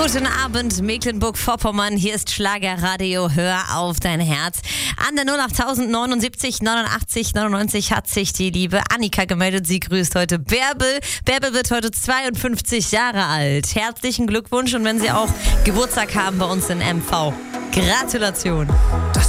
Guten Abend, Mecklenburg-Vorpommern. Hier ist Schlagerradio. Hör auf dein Herz. An der 08079 89 99 hat sich die liebe Annika gemeldet. Sie grüßt heute Bärbel. Bärbel wird heute 52 Jahre alt. Herzlichen Glückwunsch und wenn Sie auch Geburtstag haben bei uns in MV. Gratulation.